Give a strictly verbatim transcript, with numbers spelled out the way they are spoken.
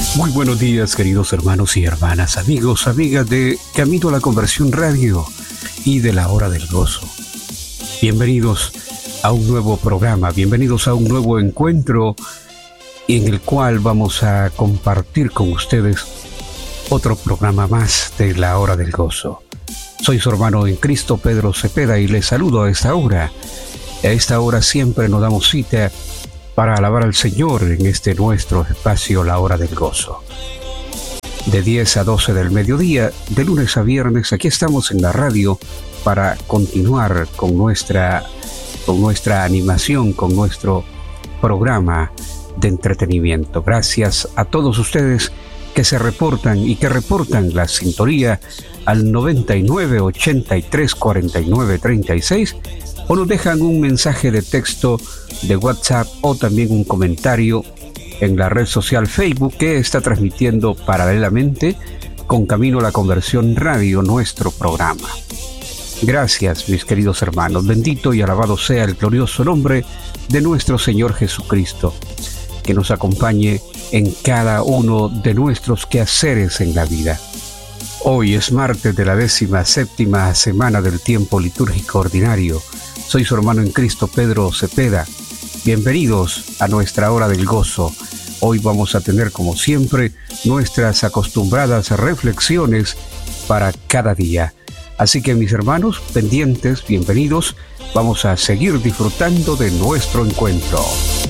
Muy buenos días, queridos hermanos y hermanas, amigos, amigas de Camino a la Conversión Radio y de la Hora del Gozo. Bienvenidos a un nuevo programa, bienvenidos a un nuevo encuentro en el cual vamos a compartir con ustedes otro programa más de la Hora del Gozo. Soy su hermano en Cristo, Pedro Cepeda, y les saludo a esta hora. A esta hora siempre nos damos cita para alabar al Señor en este nuestro espacio, la Hora del Gozo. De diez a doce del mediodía, de lunes a viernes, aquí estamos en la radio para continuar con nuestra, con nuestra animación, con nuestro programa de entretenimiento. Gracias a todos ustedes que se reportan y que reportan la sintonía al noventa y nueve, ochenta y tres, cuarenta y nueve, treinta y seis o nos dejan un mensaje de texto de WhatsApp o también un comentario en la red social Facebook, que está transmitiendo paralelamente con Camino a la Conversión Radio nuestro programa. Gracias, mis queridos hermanos. Bendito y alabado sea el glorioso nombre de nuestro Señor Jesucristo, que nos acompañe en cada uno de nuestros quehaceres en la vida. Hoy es martes de la décima séptima semana del tiempo litúrgico ordinario. Soy su hermano en Cristo, Pedro Cepeda. Bienvenidos a nuestra Hora del Gozo. Hoy vamos a tener, como siempre, nuestras acostumbradas reflexiones para cada día. Así que, mis hermanos, pendientes, bienvenidos. Vamos a seguir disfrutando de nuestro encuentro.